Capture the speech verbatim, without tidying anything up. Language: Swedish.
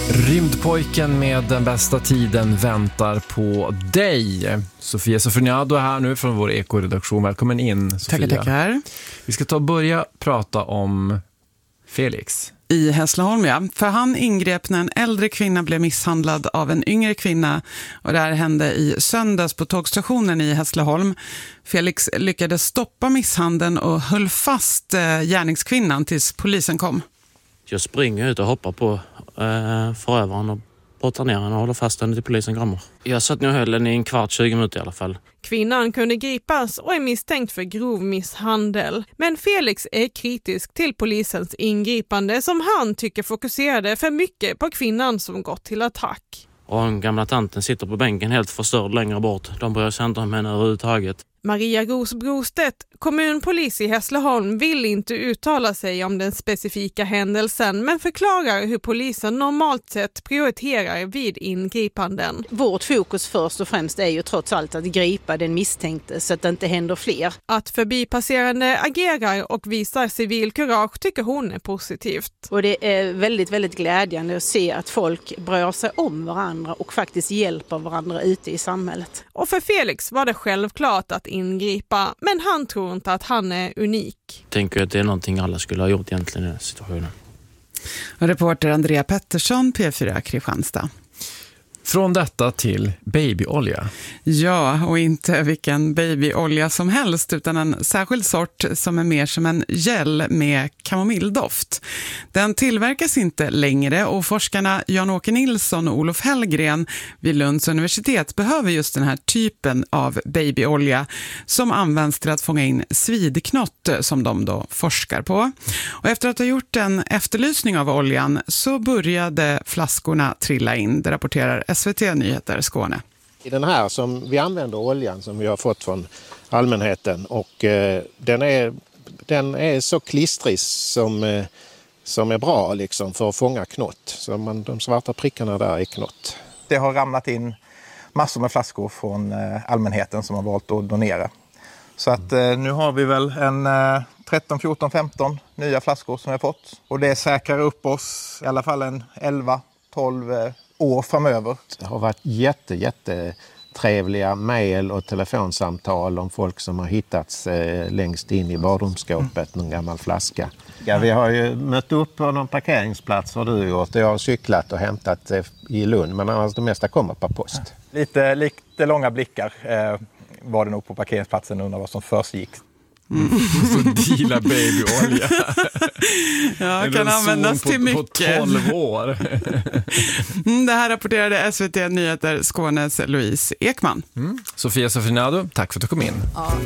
Rymdpojken med den bästa tiden väntar på dig. Sofia Sofroniado är här nu från vår ekoredaktion. Välkommen in, Sofia. Tackar, tackar. Vi ska ta och börja prata om Felix. I Hässleholm, ja. För han ingrep när en äldre kvinna blev misshandlad av en yngre kvinna. Och det här hände i söndags på tågstationen i Hässleholm. Felix lyckades stoppa misshandeln och höll fast eh, gärningskvinnan tills polisen kom. Jag springer ut och hoppar på eh, förövaren och brottar ner henne och håller fast henne till polisen kommer. Jag satt nu och höll henne i en kvart, tjugo minuter i alla fall. Kvinnan kunde gripas och är misstänkt för grov misshandel. Men Felix är kritisk till polisens ingripande som han tycker fokuserade för mycket på kvinnan som gått till attack. Och den gamla tanten sitter på bänken helt förstörd längre bort. De bryr sig inte om henne överhuvudtaget. Maria Ros Brostedt, kommunpolis i Hässleholm, vill inte uttala sig om den specifika händelsen men förklarar hur polisen normalt sett prioriterar vid ingripanden. Vårt fokus först och främst är ju trots allt att gripa den misstänkte så att det inte händer fler. Att förbipasserande agerar och visar civilkurage tycker hon är positivt. Och det är väldigt, väldigt glädjande att se att folk bryr sig om varandra och faktiskt hjälper varandra ute i samhället. Och för Felix var det självklart att ingripa, men han tror inte att han är unik. Jag tänker att det är någonting alla skulle ha gjort egentligen i den situationen. Och reporter Andrea Pettersson, P fyra Kristianstad. Från detta till babyolja. Ja, och inte vilken babyolja som helst utan en särskild sort som är mer som en gel med kamomilldoft. Den tillverkas inte längre och forskarna Jan-Åke Nilsson och Olof Hellgren vid Lunds universitet behöver just den här typen av babyolja som används till att fånga in svidknott som de då forskar på. Och efter att ha gjort en efterlysning av oljan så började flaskorna trilla in, det rapporterar S V T Nyheter Skåne. I den här som vi använder oljan som vi har fått från allmänheten och eh, den, är, den är så klistrig som, eh, som är bra liksom för att fånga knott. Så man, de svarta prickarna där är knott. Det har ramlat in massor med flaskor från eh, allmänheten som har valt att donera. Så att eh, nu har vi väl en eh, tretton, fjorton, femton nya flaskor som vi har fått. Och det säkrar upp oss i alla fall en elva, tolv eh, år framöver. Det har varit jätte, jätte trevliga mejl och telefonsamtal om folk som har hittats eh, längst in i badrumsskåpet, någon gammal flaska. Ja, vi har ju mött upp på någon parkeringsplats har du gjort. Jag har cyklat och hämtat eh, i Lund, men annars det mesta kommer på post. Lite, lite långa blickar eh, var det nog på parkeringsplatsen under vad som först gick. Mm. Så deala babyolja. Ja, kan användas till på, mycket. På tolv år. Det här rapporterade S V T Nyheter Skånes Louise Ekman. Mm. Sofia Sofroniado, tack för att du kom in. Ja.